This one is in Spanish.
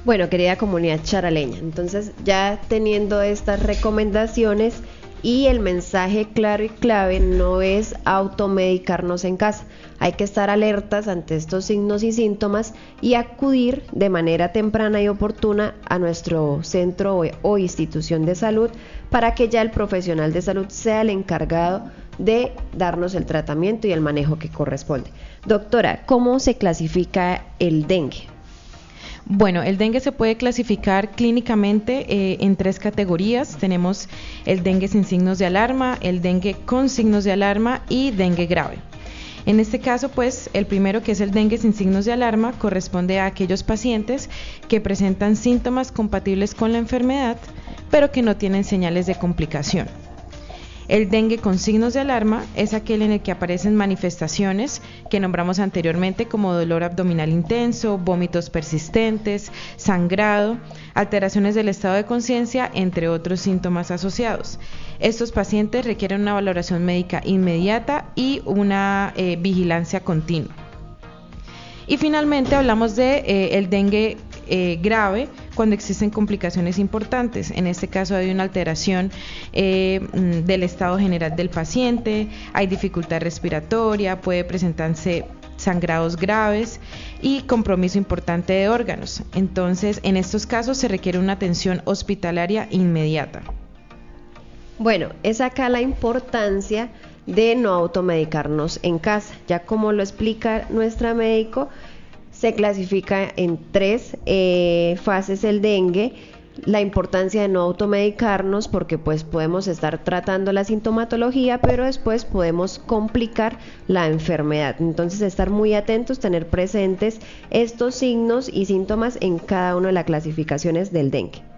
Bueno, querida comunidad charaleña, entonces ya teniendo estas recomendaciones y el mensaje claro y clave no es automedicarnos en casa. Hay que estar alertas ante estos signos y síntomas y acudir de manera temprana y oportuna a nuestro centro o institución de salud para que ya el profesional de salud sea el encargado de darnos el tratamiento y el manejo que corresponde. Doctora, ¿cómo se clasifica el dengue? Bueno, el dengue se puede clasificar clínicamente en 3 categorías. Tenemos el dengue sin signos de alarma, el dengue con signos de alarma y dengue grave. En este caso, pues, el primero, que es el dengue sin signos de alarma, corresponde a aquellos pacientes que presentan síntomas compatibles con la enfermedad, pero que no tienen señales de complicación. El dengue con signos de alarma es aquel en el que aparecen manifestaciones que nombramos anteriormente como dolor abdominal intenso, vómitos persistentes, sangrado, alteraciones del estado de conciencia, entre otros síntomas asociados. Estos pacientes requieren una valoración médica inmediata y una vigilancia continua. Y finalmente hablamos de el dengue grave, cuando existen complicaciones importantes. En este caso hay una alteración del estado general del paciente, hay dificultad respiratoria, puede presentarse sangrados graves y compromiso importante de órganos. Entonces, en estos casos se requiere una atención hospitalaria inmediata. Bueno, es acá la importancia de no automedicarnos en casa. Ya como lo explica nuestra médico, se clasifica en 3 fases el dengue. La importancia de no automedicarnos porque pues podemos estar tratando la sintomatología, pero después podemos complicar la enfermedad. Entonces estar muy atentos, tener presentes estos signos y síntomas en cada una de las clasificaciones del dengue.